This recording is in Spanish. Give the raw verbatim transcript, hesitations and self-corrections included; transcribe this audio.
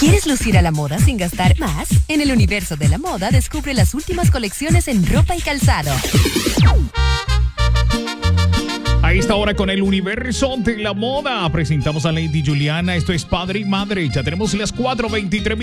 ¿Quieres lucir a la moda sin gastar más? En el universo de la moda descubre las últimas colecciones en ropa y calzado. A esta hora con el universo de la moda presentamos a Lady Juliana. Esto es Padre y Madre. Ya tenemos las cuatro veintitrés.